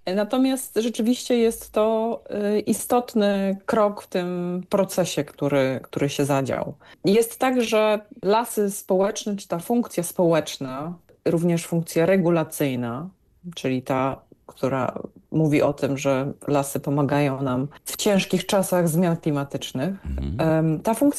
Natomiast rzeczywiście jest to istotny krok w tym procesie, który się zadział. Jest tak, że lasy społeczne, czy ta funkcja społeczna, również funkcja regulacyjna, czyli ta, która mówi o tym, że lasy pomagają nam w ciężkich czasach zmian klimatycznych, Mhm. ta funkcja